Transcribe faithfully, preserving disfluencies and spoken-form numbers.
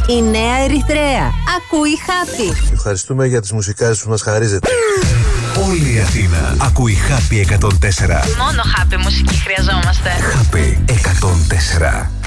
Η Νέα Ερυθρέα ακούει Happy. Ευχαριστούμε για τις μουσικάρες που μας χαρίζετε. Όλη η Αθήνα ακούει Happy εκατόν τέσσερα. Μόνο Happy μουσική χρειαζόμαστε. Happy εκατόν τέσσερα.